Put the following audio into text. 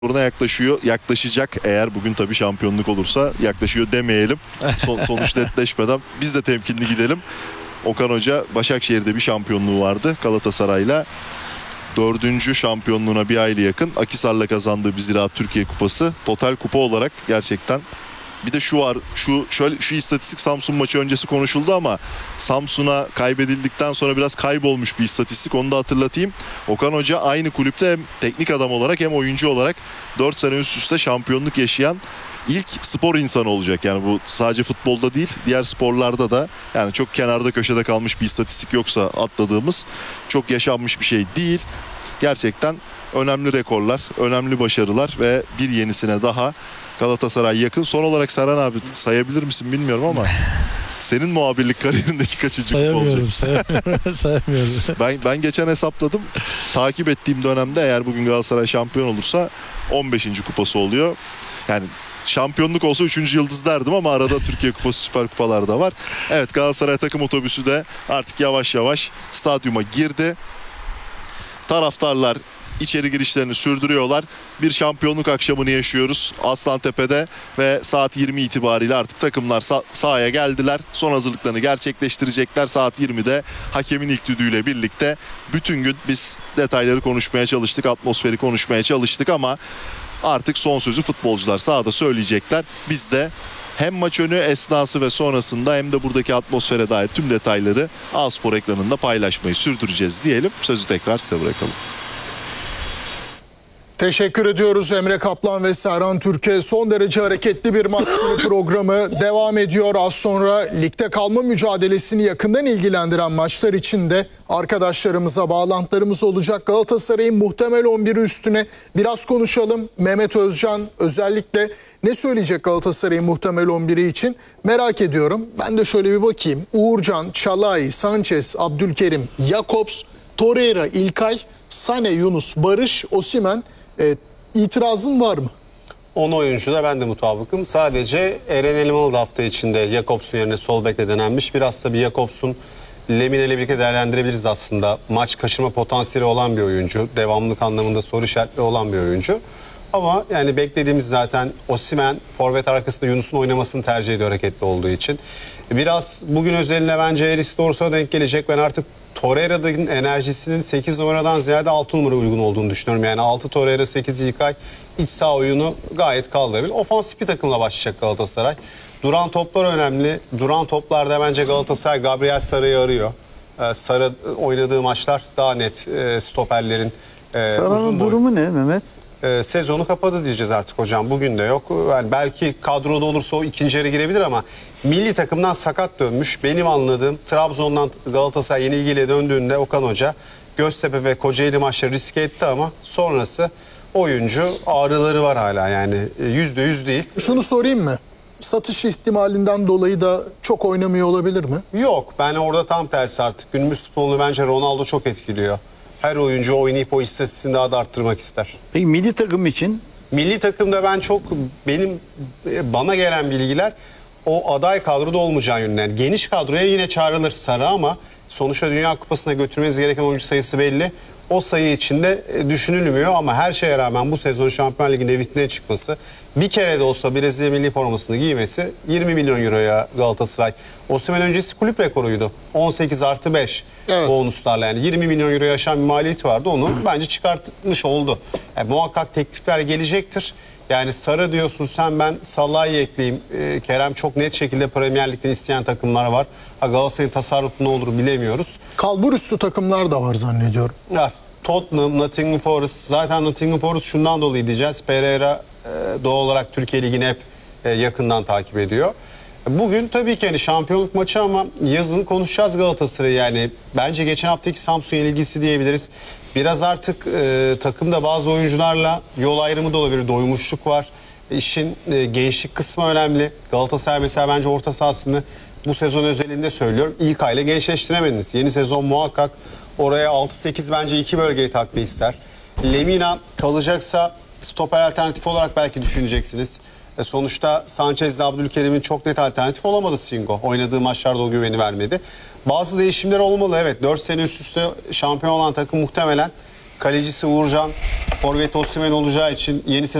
Oruna yaklaşacak eğer bugün tabii şampiyonluk olursa, yaklaşıyor demeyelim. Sonuç netleşmeden biz de temkinli gidelim. Okan Hoca Başakşehir'de bir şampiyonluğu vardı Galatasaray'la. 4. şampiyonluğuna bir aylı yakın Akhisar'la kazandığı bir Ziraat Türkiye Kupası. Total kupa olarak gerçekten. Bir de şu var, şu istatistik Samsun maçı öncesi konuşuldu ama Samsun'a kaybedildikten sonra biraz kaybolmuş bir istatistik, onu da hatırlatayım. Okan Hoca aynı kulüpte hem teknik adam olarak hem oyuncu olarak 4 sene üst üste şampiyonluk yaşayan ilk spor insanı olacak. Yani bu sadece futbolda değil, diğer sporlarda da, yani çok kenarda köşede kalmış bir istatistik yoksa atladığımız, çok yaşanmış bir şey değil. Gerçekten önemli rekorlar, önemli başarılar ve bir yenisine daha Galatasaray yakın. Son olarak Serhan abi, sayabilir misin bilmiyorum ama senin muhabirlik kariyerindeki kaçıncı kupa olacak? Sayamıyorum. Ben geçen hesapladım. Takip ettiğim dönemde eğer bugün Galatasaray şampiyon olursa 15. kupası oluyor. Yani şampiyonluk olsa 3. yıldız derdim ama arada Türkiye Kupası, Süper Kupalar da var. Evet, Galatasaray takım otobüsü de artık yavaş yavaş stadyuma girdi. Taraftarlar İçeri girişlerini sürdürüyorlar. Bir şampiyonluk akşamını yaşıyoruz Aslantepe'de ve saat 20 itibariyle artık takımlar sahaya geldiler. Son hazırlıklarını gerçekleştirecekler. Saat 20'de hakemin ilk düdüğüyle birlikte bütün gün biz detayları konuşmaya çalıştık, atmosferi konuşmaya çalıştık ama artık son sözü futbolcular sahada söyleyecekler. Biz de hem maç önü, esnası ve sonrasında hem de buradaki atmosfere dair tüm detayları A-Spor ekranında paylaşmayı sürdüreceğiz diyelim. Sözü tekrar size bırakalım. Teşekkür ediyoruz Emre Kaplan ve Serhan Türk'e. Son derece hareketli bir maç programı devam ediyor. Az sonra ligde kalma mücadelesini yakından ilgilendiren maçlar için de arkadaşlarımıza bağlantılarımız olacak. Galatasaray'ın muhtemel 11'i üstüne biraz konuşalım. Mehmet Özcan özellikle ne söyleyecek Galatasaray'ın muhtemel 11'i için merak ediyorum. Ben de şöyle bir bakayım. Uğurcan, Çalay, Sanchez, Abdülkerim, Jakobs, Torreira, İlkay, Sane, Yunus, Barış, Osimhen. İtirazın var mı? 10 oyuncuda ben de mutabıkım. Sadece Eren Elmalı da hafta içinde Jakobs'un yerine sol bekle denenmiş. Biraz tabii Jakobs'un Lemine ile birlikte değerlendirebiliriz aslında. Maç kaçırma potansiyeli olan bir oyuncu. Devamlılık anlamında soru işaretli olan bir oyuncu. Ama yani beklediğimiz zaten Osimhen forvet arkasında Yunus'un oynamasını tercih ediyor hareketli olduğu için. Biraz bugün özeline bence Eris Dorso'ya denk gelecek. Ben artık Torreira'nın enerjisinin 8 numaradan ziyade 6 numara uygun olduğunu düşünüyorum. Yani 6 Torreira, 8 İlkay iç saha oyunu gayet kaldırır. Ofansif bir takımla başlayacak Galatasaray. Duran toplar önemli. Duran toplarda bence Galatasaray Gabriel Sara'yı arıyor. Sara oynadığı maçlar daha net stoperlerin. Sara'nın durumu ne Mehmet? Sezonu kapadı diyeceğiz artık hocam. Bugün de yok. Yani belki kadroda olursa o ikinci yere girebilir ama milli takımdan sakat dönmüş. Benim anladığım Trabzon'dan Galatasaray yenilgiyle döndüğünde Okan Hoca Göztepe ve Kocaeli maçları riske etti ama sonrası oyuncu ağrıları var hala, yani %100 değil. Şunu sorayım mı? Satış ihtimalinden dolayı da çok oynamıyor olabilir mi? Yok, ben orada tam tersi artık. Günümüz futbolunu bence Ronaldo çok etkiliyor. Her oyuncu oynayıp o istatistiğini daha da arttırmak ister. Peki milli takım için? Milli takımda ben bana gelen bilgiler o aday kadroda olmayacağı yönünden. Geniş kadroya yine çağrılır Sara ama sonuçta Dünya Kupası'na götürmeniz gereken oyuncu sayısı belli. O sayı içinde düşünülmüyor ama her şeye rağmen bu sezon Şampiyonlar Ligi'nde vitrine çıkması, bir kere de olsa Brezilya milli formasını giymesi 20 milyon euroya Galatasaray. Osimhen öncesi kulüp rekoruydu. 18+5 evet. Bonuslarla, yani 20 milyon euroya aşan bir maliyeti vardı. Onu bence çıkartmış oldu. Yani muhakkak teklifler gelecektir. Yani Sara diyorsun sen, ben Salah'ı ekleyeyim. Kerem çok net şekilde Premier Lig'den isteyen takımlar var. Galatasaray'ın tasarrufu ne olur bilemiyoruz. Kalbur üstü takımlar da var zannediyorum. Ya, Tottenham, Nottingham Forest. Zaten Nottingham Forest şundan dolayı diyeceğiz. Pereira doğal olarak Türkiye Ligi'ni hep yakından takip ediyor. Bugün tabii ki hani şampiyonluk maçı ama yazın konuşacağız Galatasaray'ı. Yani bence geçen haftaki Samsun yenilgisi diyebiliriz. Biraz artık takımda bazı oyuncularla yol ayrımı da olabilir. Doymuşluk var. İşin gençlik kısmı önemli. Galatasaray mesela bence orta sahasını bu sezon özelinde söylüyorum, İlk ayla gençleştiremediniz. Yeni sezon muhakkak oraya 6-8 bence 2 bölgeyi takviye ister. Lemina kalacaksa stoper alternatif olarak belki düşüneceksiniz. Sonuçta Sanchez ile Abdülkerim'in çok net alternatif olamadı Singo. Oynadığı maçlarda o güveni vermedi. Bazı değişimler olmalı, evet. 4 sene üst üste şampiyon olan takım muhtemelen kalecisi Uğurcan, forvet Osimhen olacağı için yeni